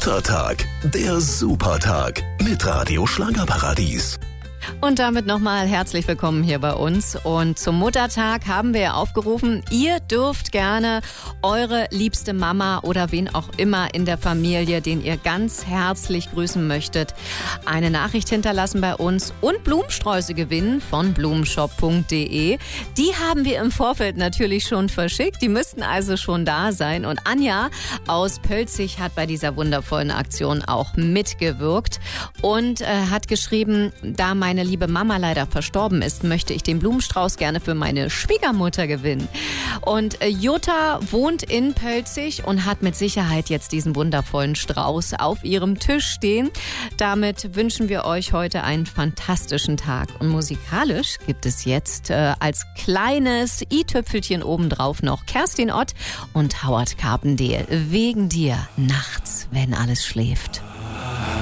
Muttertag, der Supertag mit Radio Schlagerparadies. Und damit nochmal herzlich willkommen hier bei uns. Und zum Muttertag haben wir ja aufgerufen, ihr dürft gerne eure liebste Mama oder wen auch immer in der Familie, den ihr ganz herzlich grüßen möchtet, eine Nachricht hinterlassen bei uns und Blumensträuße gewinnen von blumenshop.de. Die haben wir im Vorfeld natürlich schon verschickt. Die müssten also schon da sein. Und Anja aus Pölzig hat bei dieser wundervollen Aktion auch mitgewirkt und hat geschrieben, da meine liebe Mama leider verstorben ist, möchte ich den Blumenstrauß gerne für meine Schwiegermutter gewinnen. Und Jutta wohnt in Pölzig und hat mit Sicherheit jetzt diesen wundervollen Strauß auf ihrem Tisch stehen. Damit wünschen wir euch heute einen fantastischen Tag. Und musikalisch gibt es jetzt als kleines i-Tüpfelchen obendrauf noch Kerstin Ott und Howard Carpendale. Wegen dir nachts, wenn alles schläft.